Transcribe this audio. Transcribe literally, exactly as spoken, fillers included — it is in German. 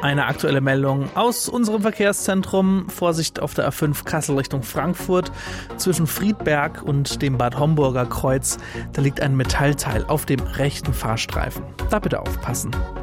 Eine aktuelle Meldung aus unserem Verkehrszentrum. Vorsicht auf der A fünf Kassel Richtung Frankfurt. Zwischen Friedberg und dem Bad Homburger Kreuz, da liegt ein Metallteil auf dem rechten Fahrstreifen. Da bitte aufpassen.